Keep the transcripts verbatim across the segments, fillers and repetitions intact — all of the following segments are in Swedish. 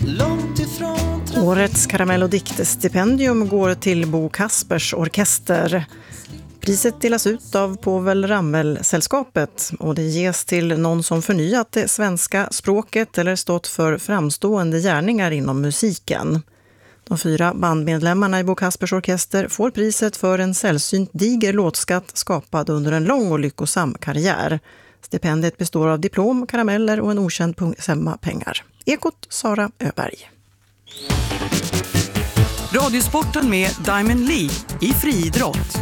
långt ifrån trafik. Årets Karamell- och diktstipendium går till Bo Kaspers Orkester. Priset delas ut av Povel Ramel-sällskapet och det ges till någon som förnyat det svenska språket eller stått för framstående gärningar inom musiken. De fyra bandmedlemmarna i Bo Kaspers Orkester får priset för en sällsynt diger låtskatt skapad under en lång och lyckosam karriär. Stipendiet består av diplom, karameller och en okänd summa pengar. Ekot, Sara Öberg. Radiosporten med Diamond League i friidrott.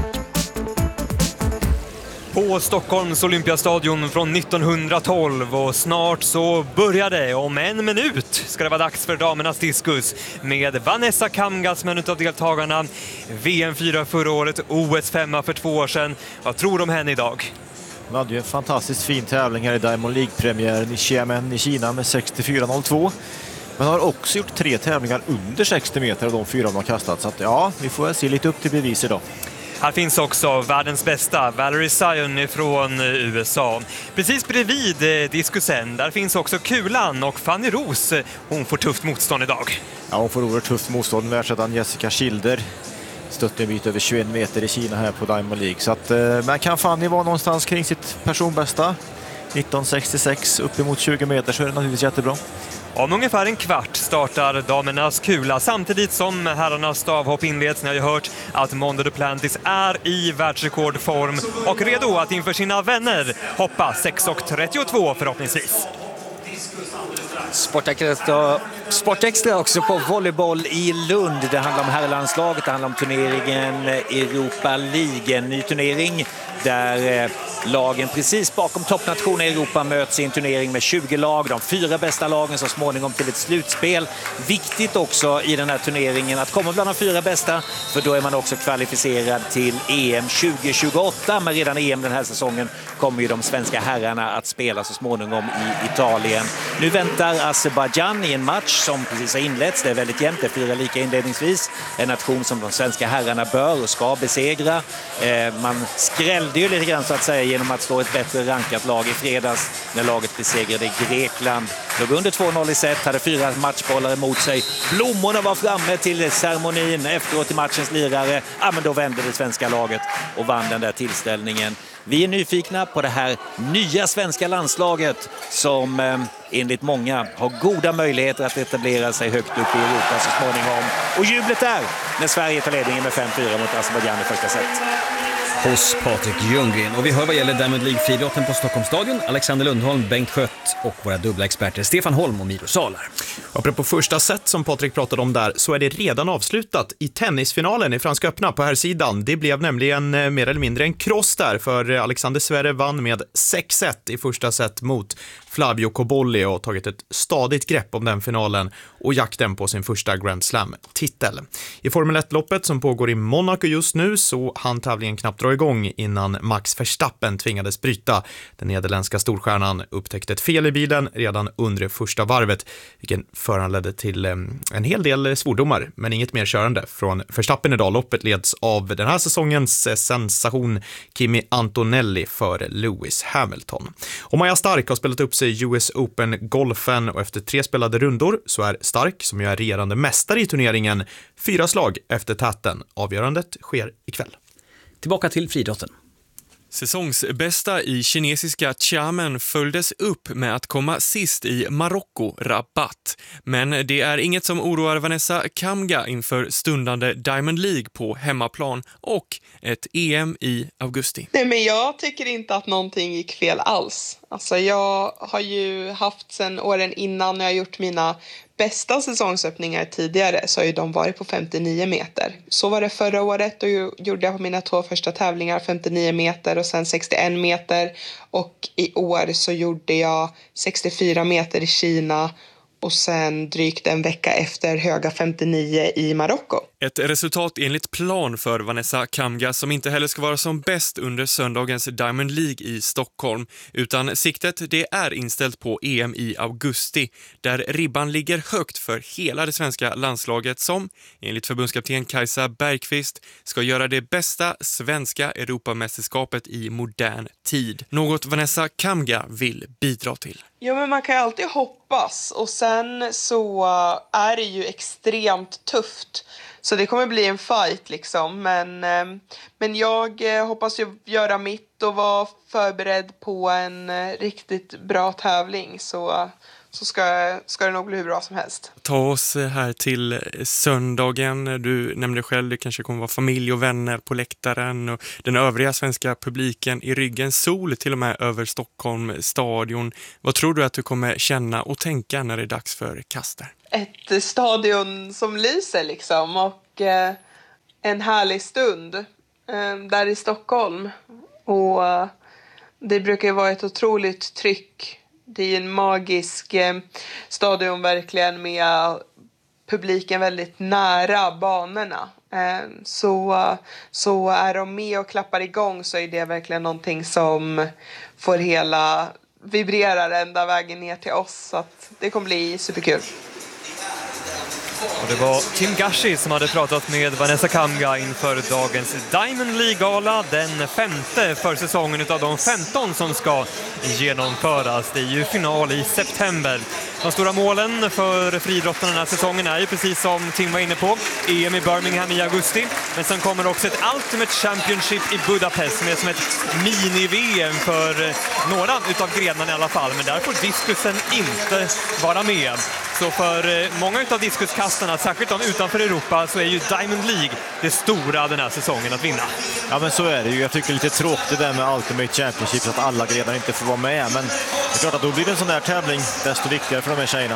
På Stockholms Olympiastadion från nittonhundratolv och snart så började, om en minut ska det vara dags för damernas diskus med Vanessa Kamga som en av deltagarna. V M fyra förra året, O S fem för två år sedan. Vad tror du om henne idag? Hon hade ju en fantastiskt fin tävling här i Diamond League-premiären i Xiamen i Kina med sextiofyra noll två. Men har också gjort tre tävlingar under sextio meter av de fyra de har kastat. Så att, ja, vi får se lite upp till bevis idag. Här finns också världens bästa Valerie Zion från U S A. Precis bredvid eh, diskusen, där finns också Kulan och Fanny Ros. Hon får tufft motstånd idag. Ja, hon får oerhört tufft motstånd med världsettan Jessica Schilder. Stött en bit över tjugoett meter i Kina här på Diamond League. Så att, eh, men kan Fanny vara någonstans kring sitt personbästa? nitton sextiosex, uppemot tjugo meter, så är det naturligtvis jättebra. Om ungefär en kvart startar damernas kula samtidigt som herrarnas stavhopp inleds. Ni har ju hört att Mondo Duplantis är i världsrekordform och redo att inför sina vänner hoppa sex trettiotvå förhoppningsvis. Sportextra, Sportextra också på volleyboll i Lund. Det handlar om herrlandslaget, det handlar om turneringen Europa League, en ny turnering där lagen precis bakom toppnationen i Europa möts i en turnering med tjugo lag. De fyra bästa lagen så småningom till ett slutspel. Viktigt också i den här turneringen att komma bland de fyra bästa, för då är man också kvalificerad till E M tjugo tjugoåtta. Men redan E M den här säsongen kommer ju de svenska herrarna att spela så småningom i Italien. Nu väntar Azerbaijan i en match som precis har inletts. Det är väldigt jämnt, det är fyra lika inledningsvis. En nation som de svenska herrarna bör och ska besegra. Man skrällde ju lite grann så att säga genom att slå ett bättre rankat lag i fredags när laget besegrade Grekland. Låg under två noll i set, hade fyra matchbollar emot sig. Blommorna var framme till ceremonin efteråt i matchens lirare. Ja, men då vände det svenska laget och vann den där tillställningen. Vi är nyfikna på det här nya svenska landslaget som eh, enligt många har goda möjligheter att etablera sig högt upp i Europa så småningom. Och jublet där när Sverige tar ledningen med fem fyra mot Azerbaijan i första set. Hos Patrik Ljunggren. Och vi hör vad gäller Diamond League-friidrotten på Stockholmsstadion. Alexander Lundholm, Bengt Skött och våra dubbla experter Stefan Holm och Miro Salar. Apropå första set som Patrik pratade om där, så är det redan avslutat i tennisfinalen i Franska öppna på här sidan. Det blev nämligen mer eller mindre en kross där, för Alexander Zverev vann med sex ett i första set mot Flavio Cobolli och tagit ett stadigt grepp om den finalen och jakten på sin första Grand Slam-titel. I Formel ett-loppet som pågår i Monaco just nu så hann tävlingen knappt dra igång innan Max Verstappen tvingades bryta. Den nederländska storstjärnan upptäckte ett fel i bilen redan under det första varvet, vilken föranledde till en hel del svordomar, men inget mer körande från Verstappen idag. Loppet leds av den här säsongens sensation Kimi Antonelli för Lewis Hamilton. Och Maja Stark har spelat upp sig i U S Open-golfen och efter tre spelade rundor så är Stark, som ju är regerande mästare i turneringen, fyra slag efter täten. Avgörandet sker ikväll. Tillbaka till friidrotten. Säsongsbästa i kinesiska Xiamen följdes upp med att komma sist i Marocko, Rabat. Men det är inget som oroar Vanessa Kamga inför stundande Diamond League på hemmaplan och ett E M i augusti. Nej, men jag tycker inte att någonting gick fel alls. Alltså jag har ju haft sedan åren innan när jag gjort mina bästa säsongsöppningar tidigare så har ju de varit på femtionio meter. Så var det förra året, då gjorde jag på mina två första tävlingar femtionio meter och sen sextioen meter. Och i år så gjorde jag sextiofyra meter i Kina och sen drygt en vecka efter höga femtionio i Marocko. Ett resultat enligt plan för Vanessa Kamga som inte heller ska vara som bäst under söndagens Diamond League i Stockholm, utan siktet det är inställt på E M i augusti där ribban ligger högt för hela det svenska landslaget som, enligt förbundskapten Kajsa Bergqvist, ska göra det bästa svenska Europamästerskapet i modern tid. Något Vanessa Kamga vill bidra till. Ja, men man kan ju alltid hoppas och sen så är det ju extremt tufft. Så det kommer bli en fight liksom. Men, men jag hoppas ju göra mitt och vara förberedd på en riktigt bra tävling. Så, så ska, ska det nog bli hur bra som helst. Ta oss här till söndagen. Du nämnde själv, det kanske kommer vara familj och vänner på läktaren och den övriga svenska publiken i ryggen. Sol till och med över Stockholm stadion. Vad tror du att du kommer känna och tänka när det är dags för kaster? Ett stadion som lyser liksom och eh, en härlig stund eh, där i Stockholm. Och eh, det brukar ju vara ett otroligt tryck. Det är en magisk eh, stadion verkligen med publiken väldigt nära banorna. Eh, så, så är de med och klappar igång så är det verkligen någonting som får hela vibrerar ända vägen ner till oss. Så att det kommer bli superkul. Och det var Tim Gashi som hade pratat med Vanessa Kamga inför dagens Diamond League-gala, den femte för säsongen av de femton som ska genomföras. Det är ju final i september. De stora målen för friidrottarna den här säsongen är ju precis som Tim var inne på, E M i Birmingham i augusti. Men sen kommer också ett Ultimate Championship i Budapest med som ett mini-V M för några utav grenarna i alla fall. Men där får diskusen inte vara med. Så för många utav diskuskastarna, särskilt de utanför Europa, så är ju Diamond League det stora den här säsongen att vinna. Ja, men så är det ju. Jag tycker det är lite tråkigt det där med Ultimate Championship så att alla grenar inte får vara med. Men det är klart att då blir det en sån här tävling desto viktigare för de här tjejerna.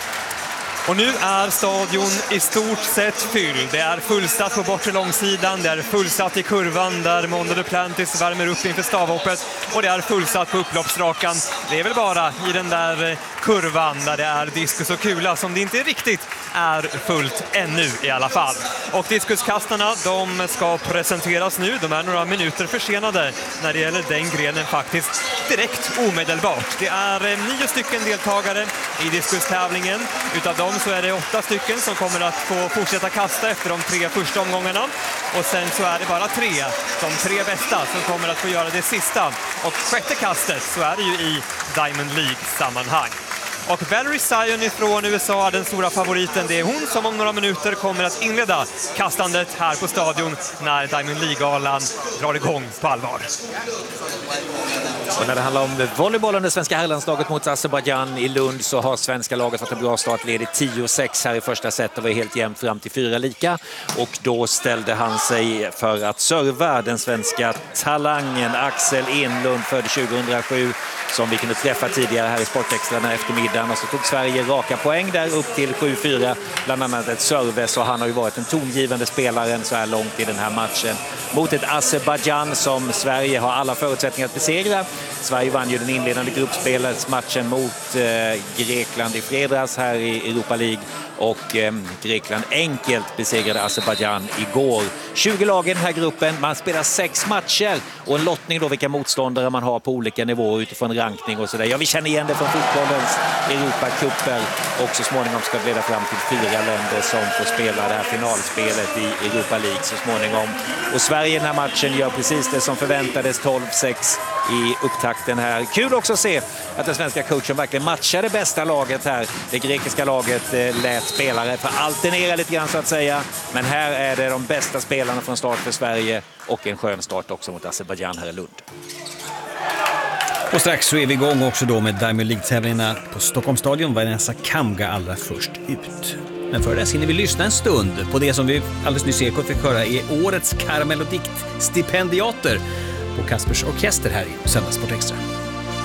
Och nu är stadion i stort sett fylld. Det är fullsatt på bortre långsidan, det är fullsatt i kurvan där Mondo Duplantis värmer upp inför stavhoppet och det är fullsatt på upploppsrakan. Det är väl bara i den där kurvan där det är diskus och kula som det inte riktigt är fullt ännu i alla fall. Och diskuskastarna, de ska presenteras nu. De är några minuter försenade när det gäller den grenen faktiskt direkt omedelbart. Det är nio stycken deltagare i diskustävlingen. Utav dem så är det åtta stycken som kommer att få fortsätta kasta efter de tre första omgångarna. Och sen så är det bara tre, de tre bästa, som kommer att få göra det sista. Och sjätte kastet så är det ju i Diamond League-sammanhang. Och Valerie Zion från U S A är den stora favoriten. Det är hon som om några minuter kommer att inleda kastandet här på stadion när Diamond League-galan drar igång på allvar. Och när det handlar om volleybollen, det svenska herrlandslaget mot Azerbaijan i Lund, så har svenska laget fått en bra start, ledig tio sex här i första set och var helt jämnt fram till fyra lika. Och då ställde han sig för att serva den svenska talangen Axel Enlund, född tjugohundrasju, som vi kunde träffa tidigare här i Sportextra den eftermiddagen. Och så tog Sverige raka poäng där upp till sju fyra, bland annat ett service, och han har ju varit en tongivande spelare så här långt i den här matchen mot ett Azerbaijan som Sverige har alla förutsättningar att besegra. Sverige vann ju den inledande gruppspelsmatchen mot eh, Grekland i fredags här i Europa League, och eh, Grekland enkelt besegrade Azerbaijan igår. tjugo lag i den här gruppen, man spelar sex matcher och en lottning då vilka motståndare man har på olika nivåer utifrån rankning och sådär. Ja, vi känner igen det från fotbollens Europacuper, och så småningom ska det leda fram till fyra länder som får spela det här finalspelet i Europa League så småningom. Och Sverige i den här matchen gör precis det som förväntades, tolv sex i upptakten här. Kul också att se att den svenska coachen verkligen matchar det bästa laget här. Det grekiska laget eh, lät spelare för alternera lite grann så att säga. Men här är det de bästa spelarna från start för Sverige, och en skön start också mot Azerbaijan här i Lund. Och strax så är vi igång också då med Diamond League-tävlingarna på Stockholms stadion. Vanessa Kamga allra först ut. Men för det hinner vi lyssna en stund på det som vi alldeles nyss ekot fick höra är årets Karamellodikt stipendiater på Kaspers Orkester här i Söndagssport Extra.